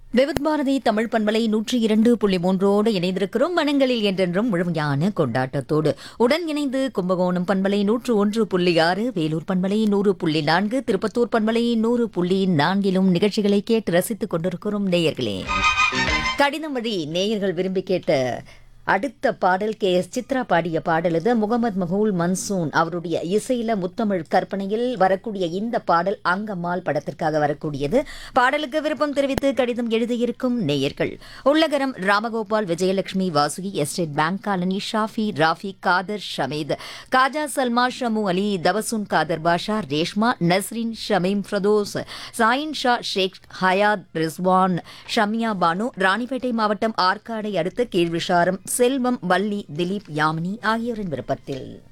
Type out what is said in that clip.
விவித் பாரதி தமிழ் பண்பலை 102.3 இணைந்திருக்கிறோம். மனங்களில் என்றென்றும் முழுமையான கொண்டாட்டத்தோடு உடன் இணைந்து கும்பகோணம் பண்பலை 101.6, வேலூர் பண்பலை 100.4, திருப்பத்தூர் பண்பலை 100.4 நிகழ்ச்சிகளை கேட்டு ரசித்துக் கொண்டிருக்கிறோம் நேயர்களே. கடிதம் வழி நேயர்கள் விரும்பி கேட்ட அடுத்த பாடல் KS சித்ரா பாடிய பாடல் இது. முகமது மஹூல் மன்சூன் அவருடைய இசையில முத்தமிழ் கற்பனையில் வரக்கூடிய இந்த பாடல் அங்கம்மாள் படத்திற்காக வரக்கூடியது. பாடலுக்கு விருப்பம் தெரிவித்து கடிதம் எழுதியிருக்கும் நேயர்கள் Ullagaram Ramagopal, Vijayalakshmi, Vasuki, estate bank colony, ஷாஃபி, ராஃபி, காதர், ஷமீத், காஜா, சல்மா, ஷமு அலி, தவசுன், காதர் பாஷா, ரேஷ்மா, நஸ்ரின், ஷமீம், ஃபிரதோஸ், சாயின் ஷா, ஷேக் ஹயாத், ரிஸ்வான், ஷமியா பானு, ராணிப்பேட்டை மாவட்டம் ஆற்காடை அடுத்த கீழ்விஷாரம், செல்வம், வள்ளி, திலீப், யாமினி ஆகியோரின் விருப்பத்தில்